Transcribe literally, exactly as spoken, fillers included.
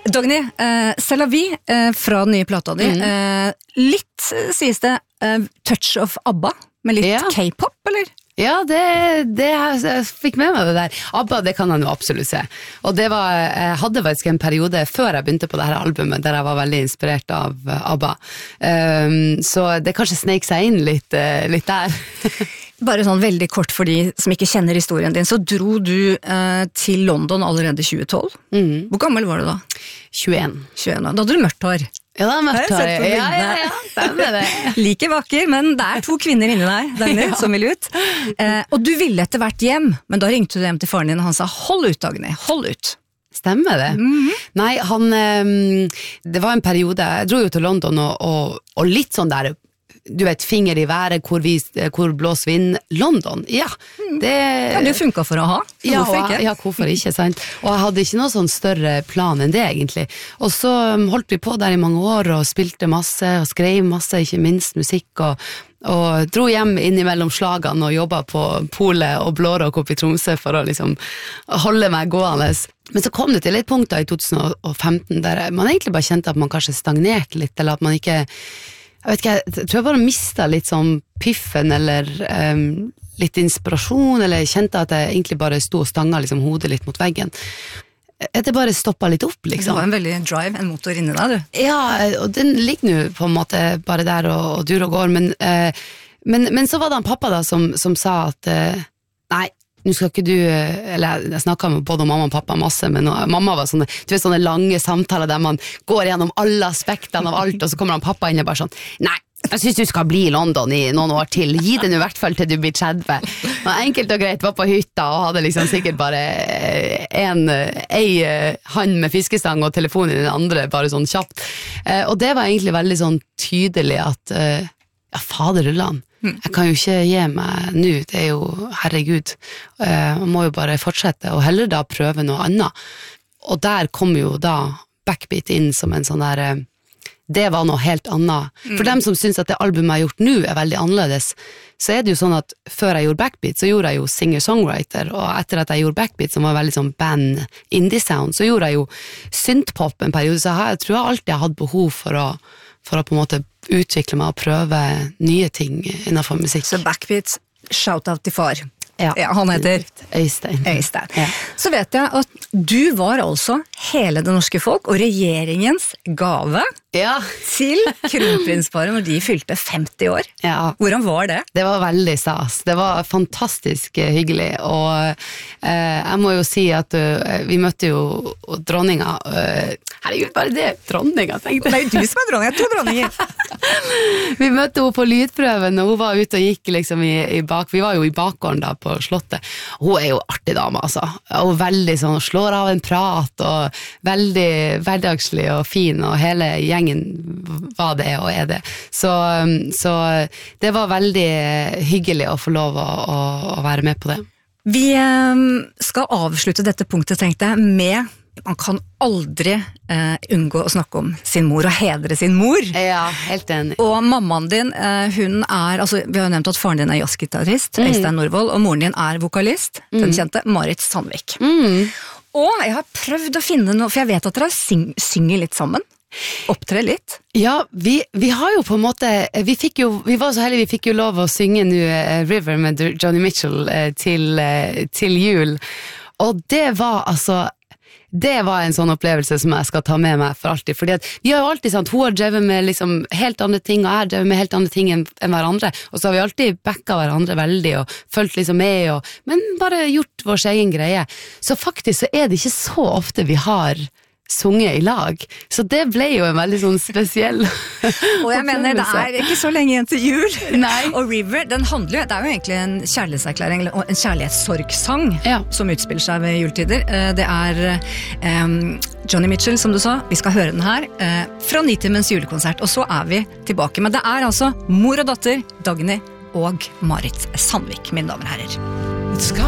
Dagny, eh, C'est la vie eh, fra den nye plata di. Mm. Eh, litt, sies det, eh, touch of ABBA, med litt ja. K-pop, eller? Ja, det, det jeg fikk med meg det der. ABBA, det kan han jo absolutt se. Og det var, jeg hadde faktisk en periode før jeg begynte på det her albumet, der jeg var veldig inspirert av ABBA. Um, så det kanskje snek seg inn litt, litt der. Bare sånn veldig kort for de som ikke kjenner historien din, så dro du eh, til London allerede i tjue tolv. Mm. Hvor gammel var du da? tjueen. tjueen, da hadde du mørkt hår. Ja, det er mørkt hår. Ja, ja, ja, stemmer det. Like vakker, men det er to kvinner inni deg, Dagny, ja. Som vil ut. Eh, og du ville etter hvert hjem, men da ringte du hjem til faren din, og han sa, hold ut, Dagny, hold ut. Stemmer det? Mm-hmm. Nei, han, eh, det var en periode, jeg dro jo til London, og, og, og litt sånn der, du vet, finger i været, hvor, vi, hvor blåser vind, London, ja. Det, ja, det funket for å ha, så ja, hvorfor ikke? Ja, hvorfor ikke, sant? Og jeg hadde ikke noe sånn større plan enn det, egentlig. Og så holdt vi på der i mange år, og spilte masse, og skrev masse, ikke minst musikk, og, og dro hjem innimellom slagene, og jobbet på polet og blårock opp i Tromsø, for å liksom holde meg gående. Men så kom det til et punkt da, i to tusen og femten, der man egentlig bare kjente at man kanskje stagnerte litt, eller at man ikke jeg vet ikke, jeg tror jeg bare mistet litt sånn piffen, eller um, litt inspirasjon, eller jeg kjente at jeg egentlig bare stod og stanget liksom, hodet litt mot veggen. Det bare stoppet litt opp, liksom. Du har en veldig drive, en motor inni deg, du. Ja, og den ligger nå på en måte bare der og, og dur og går, men, uh, men, men så var det en pappa da som, som sa at uh, nei, nå skal ikke du, eller jeg snakket med både mamma og pappa masse, men mamma var sånne, du vet, sånne lange samtaler der man går gjennom alle aspektene av alt, og så kommer han pappa inn og bare sånn, nei, jeg synes du skal bli i London i noen år til, gi det nå i hvert fall til du blir tretti. Men enkelt og greit var på hytta og hadde liksom sikkert bare en, ei hand med fiskestang og telefonen i den andre, bare sånn kjapt. Og det var egentlig veldig sånn tydelig at, ja, faderullan, jeg kan jo ikke gi meg nå, det er jo, herregud, man må jo bare fortsette, og heller da prøve noe annet. Og der kom jo da Backbeat inn som en sånn der, det var noe helt annet. For dem som synes at det albumet jeg har gjort nå er veldig annerledes, så er det jo sånn at før jeg gjorde Backbeat, så gjorde jeg jo singer-songwriter, og etter at jeg gjorde Backbeat, som var veldig sånn band indie sound, så gjorde jeg jo synthpop en periode, så jeg tror jeg alltid har hatt behov for å for å på en måte utvikle meg og prøve nye ting innenfor musikk. Så Backbeat, shout-out til far. Ja. Ja, han heter Øystein. Øystein. Ja. Så vet jeg at du var altså hele det norske folk og regjeringens gave ja. til kronprinsparet når de fylte femti år. Ja. Hvordan var det? Det var veldig stas. Det var fantastisk hyggelig, og eh, jeg må jo si at uh, vi møtte jo dronninga. Uh, herregud, bare det, dronninga, tenkte jeg. Det er jo du som er dronninga, to dronninger. Vi møtte henne på lydprøven, og hun var ute og gikk liksom i, i bak, vi var jo i bakgården da på slottet. Hun er jo artig dame, altså. Hun er veldig sånn, slår av en prat, og veldig hverdagslig og fin, og hele gjengen var det og er det. Så, så det var veldig hyggelig å få lov å, å, å være med på det. Vi skal avslutte dette punktet, tenkte jeg, med man kan aldri eh, unngå å snakke om sin mor og hedre sin mor. Ja, helt enig. Og mammaen din, eh, hun er, altså vi har jo nevnt at faren din er jazzgitarrist, mm. Øystein Norvoll, og moren din er vokalist, mm. den kjente Marit Sandvik. Mm. Og jeg har prøvd å finne noe, for jeg vet at dere syng, synger litt sammen. Opptre litt? Ja, vi, vi har jo på en måte, vi fikk jo, vi var så heldige, vi fikk jo lov å synge nu uh, River med Johnny Mitchell uh, til, uh, til jul. Og det var altså, det var en sånn opplevelse som jeg skal ta med meg for alltid, fordi at vi har jo alltid sant, hun har drevet med liksom helt andre ting, og jeg har drevet med helt andre ting enn, enn hverandre, og så har vi alltid backet hverandre veldig, og følt liksom med, og, men bare gjort vår egen greie. Så faktisk så er det ikke så ofte vi har sunget i lag, så det ble jo en veldig sånn spesiell og jeg mener, det er ikke så lenge igjen til jul. Nei. Og River, den handler jo, det er jo egentlig en kjærlighetserklæring, en kjærlighetssorgsang, ja. Som utspiller seg ved juletider. Det er um, Johnny Mitchell, som du sa, vi skal høre den her uh, fra Nitimens julekonsert, og så er vi tilbake, men det er altså mor og datter, Dagny og Marit Sandvik, mine damer og herrer.